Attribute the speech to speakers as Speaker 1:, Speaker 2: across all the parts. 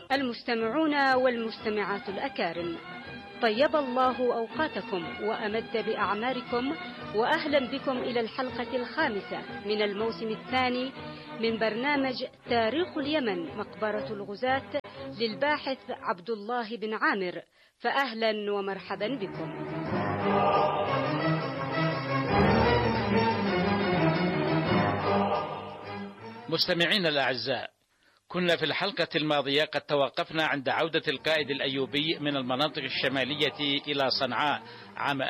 Speaker 1: المستمعون والمستمعات الأكارم، طيب الله أوقاتكم وأمد بأعماركم، وأهلا بكم إلى الحلقة 5 من الموسم الثاني من برنامج تاريخ اليمن مقبرة الغزاة للباحث عبد الله بن عامر، فأهلا ومرحبا بكم.
Speaker 2: مستمعينا الأعزاء، كنا في الحلقة الماضية قد توقفنا عند عودة القائد الأيوبي من المناطق الشمالية إلى صنعاء عام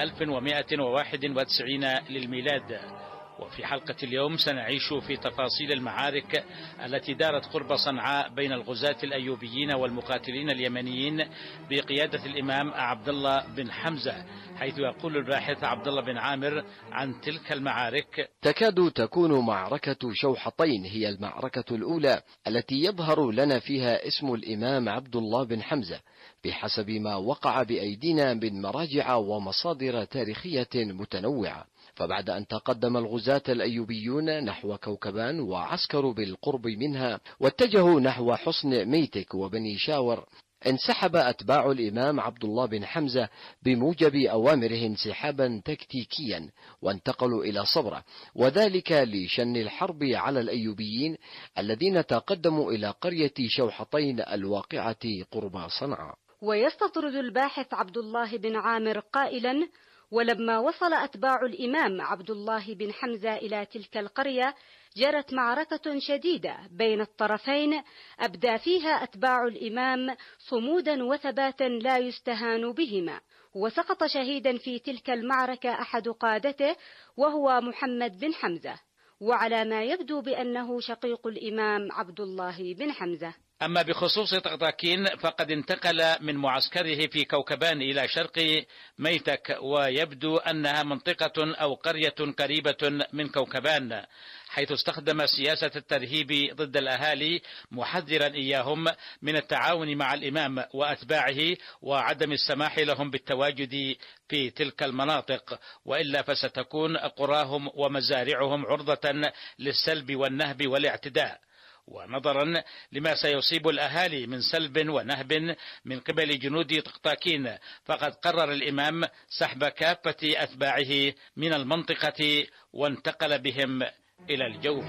Speaker 2: 1191 للميلاد. وفي حلقة اليوم سنعيش في تفاصيل المعارك التي دارت قرب صنعاء بين الغزاة الأيوبيين والمقاتلين اليمنيين بقيادة الإمام عبد الله بن حمزة، حيث يقول الباحث عبد الله بن عامر عن تلك المعارك:
Speaker 3: تكاد تكون معركة شوحطين هي المعركة الأولى التي يظهر لنا فيها اسم الإمام عبد الله بن حمزة بحسب ما وقع بأيدينا من مراجع ومصادر تاريخية متنوعة. فبعد أن تقدم الغزاة الأيوبيون نحو كوكبان وعسكروا بالقرب منها واتجهوا نحو حصن ميتك وبني شاور، انسحب أتباع الإمام عبد الله بن حمزة بموجب أوامره انسحابا تكتيكيا وانتقلوا إلى صبرة، وذلك لشن الحرب على الأيوبيين الذين تقدموا إلى قرية شوحطين الواقعة قرب صنعاء.
Speaker 1: ويستطرد الباحث عبد الله بن عامر قائلا: ولما وصل أتباع الإمام عبد الله بن حمزة إلى تلك القرية جرت معركة شديدة بين الطرفين أبدى فيها أتباع الإمام صمودا وثباتا لا يستهان بهما، وسقط شهيدا في تلك المعركة أحد قادته وهو محمد بن حمزة، وعلى ما يبدو بأنه شقيق الإمام عبد الله بن حمزة.
Speaker 2: أما بخصوص طقطاكين فقد انتقل من معسكره في كوكبان إلى شرق ميتك، ويبدو أنها منطقة أو قرية قريبة من كوكبان، حيث استخدم سياسة الترهيب ضد الأهالي محذرا إياهم من التعاون مع الإمام وأتباعه وعدم السماح لهم بالتواجد في تلك المناطق، وإلا فستكون قراهم ومزارعهم عرضة للسلب والنهب والاعتداء. ونظرا لما سيصيب الأهالي من سلب ونهب من قبل جنود طقطاكين، فقد قرر الإمام سحب كافة أتباعه من المنطقة وانتقل بهم إلى الجوف.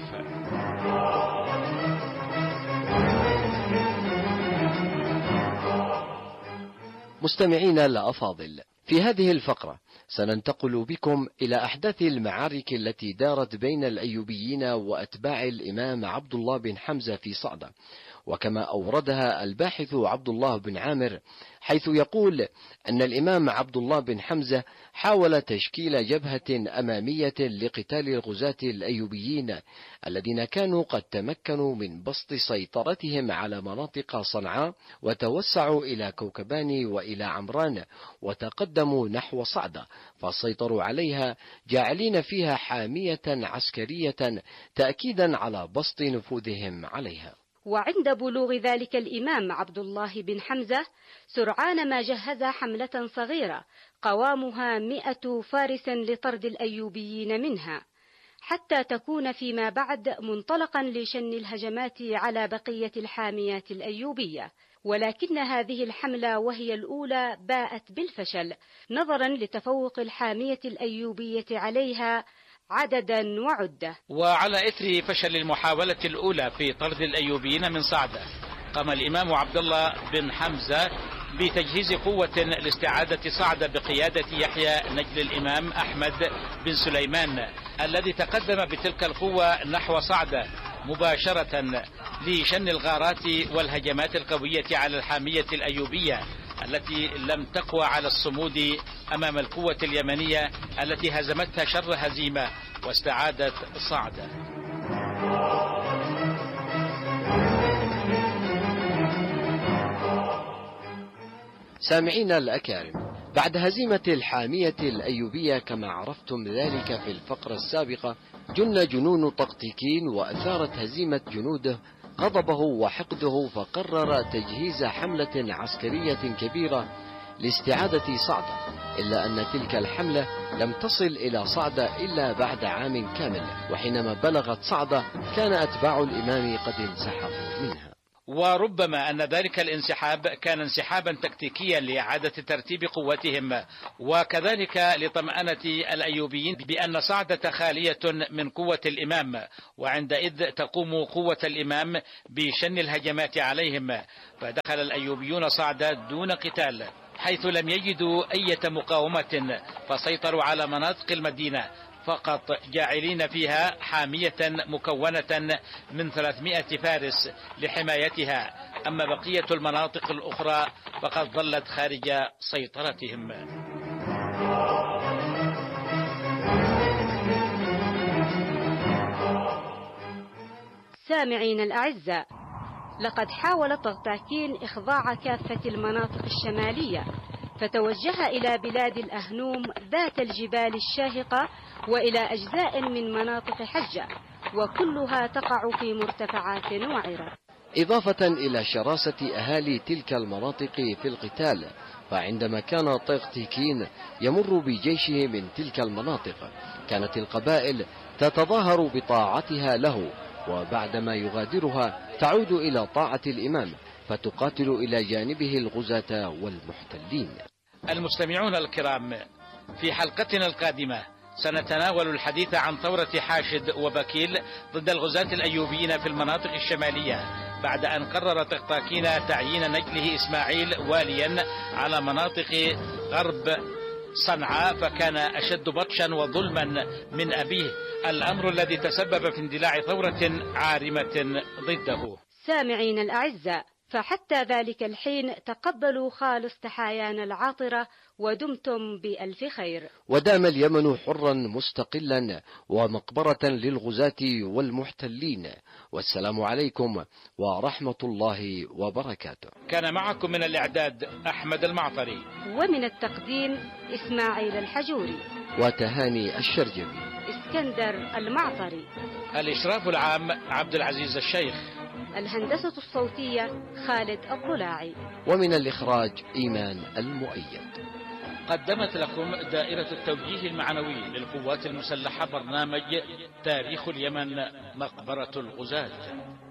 Speaker 3: مستمعينا الأفاضل، في هذه الفقرة سننتقل بكم إلى أحداث المعارك التي دارت بين الأيوبيين وأتباع الإمام عبد الله بن حمزة في صعدة، وكما أوردها الباحث عبد الله بن عامر، حيث يقول أن الإمام عبد الله بن حمزة حاول تشكيل جبهة أمامية لقتال الغزاة الأيوبيين الذين كانوا قد تمكنوا من بسط سيطرتهم على مناطق صنعاء وتوسعوا إلى كوكبان وإلى عمران وتقدموا نحو صعدة، فسيطروا عليها جاعلين فيها حامية عسكرية تأكيدا على بسط نفوذهم عليها.
Speaker 1: وعند بلوغ ذلك الإمام عبد الله بن حمزة سرعان ما جهز حملة صغيرة قوامها 100 فارس لطرد الأيوبيين منها، حتى تكون فيما بعد منطلقا لشن الهجمات على بقية الحاميات الأيوبية. ولكن هذه الحملة وهي الأولى باءت بالفشل نظرا لتفوق الحامية الأيوبية عليها عددا وعدة.
Speaker 2: وعلى إثر فشل المحاولة الأولى في طرد الأيوبيين من صعدة، قام الإمام عبد الله بن حمزة بتجهيز قوة لاستعادة صعدة بقيادة يحيى نجل الإمام أحمد بن سليمان، الذي تقدم بتلك القوة نحو صعدة مباشرة لشن الغارات والهجمات القوية على الحامية الأيوبية التي لم تقوى على الصمود أمام القوة اليمنية التي هزمتها شر هزيمة واستعادت صعدة.
Speaker 3: سامعين الأكارم، بعد هزيمة الحامية الأيوبية كما عرفتم ذلك في الفقرة السابقة، جن جنون طقطيكين وأثارت هزيمة جنوده غضبه وحقده، فقرر تجهيز حملة عسكرية كبيرة لاستعادة صعدة، إلا أن تلك الحملة لم تصل إلى صعدة إلا بعد عام كامل، وحينما بلغت صعدة كان أتباع الإمام قد انسحبوا منها.
Speaker 2: وربما أن ذلك الانسحاب كان انسحابا تكتيكيا لإعادة ترتيب قوتهم، وكذلك لطمأنة الأيوبيين بأن صعدة خالية من قوة الإمام، وعندئذ تقوم قوة الإمام بشن الهجمات عليهم، فدخل الأيوبيون صعدة دون قتال، حيث لم يجدوا أي مقاومة، فسيطروا على مناطق المدينة فقط، جاعلين فيها حامية مكونة من 300 فارس لحمايتها، أما بقية المناطق الأخرى فقد ظلت خارج سيطرتهم.
Speaker 1: سامعين الأعزاء، لقد حاول طغطاكين إخضاع كافة المناطق الشمالية، فتوجه إلى بلاد الأهنوم ذات الجبال الشاهقة وإلى أجزاء من مناطق حجة، وكلها تقع في مرتفعات وعرة.
Speaker 3: إضافة إلى شراسة أهالي تلك المناطق في القتال، فعندما كان طغطاكين يمر بجيشه من تلك المناطق كانت القبائل تتظاهر بطاعتها له، وبعدما يغادرها تعود إلى طاعة الإمام فتقاتل إلى جانبه الغزاة والمحتلين.
Speaker 2: المستمعون الكرام، في حلقتنا القادمة سنتناول الحديث عن ثورة حاشد وبكيل ضد الغزاة الأيوبيين في المناطق الشمالية، بعد أن قرر طغطاكين تعيين نجله إسماعيل واليا على مناطق غرب صنعاء، فكان أشد بطشا وظلما من أبيه، الأمر الذي تسبب في اندلاع ثورة عارمة ضده.
Speaker 1: سامعين الأعزاء، فحتى ذلك الحين تقبلوا خالص تحايانا العاطرة ودمتم بألف خير.
Speaker 3: ودام اليمن حرا مستقلا ومقبرة للغزاة والمحتلين، والسلام عليكم ورحمة الله وبركاته.
Speaker 2: كان معكم من الإعداد أحمد المعطري،
Speaker 1: ومن التقديم إسماعيل الحجوري
Speaker 3: وتهاني الشرجبي،
Speaker 1: اسكندر المعطري،
Speaker 2: الإشراف العام عبد العزيز الشيخ،
Speaker 1: الهندسة الصوتية خالد الضلاعي،
Speaker 3: ومن الإخراج إيمان المؤيد.
Speaker 2: قدمت لكم دائرة التوجيه المعنوي للقوات المسلحة برنامج تاريخ اليمن مقبرة الغزاة.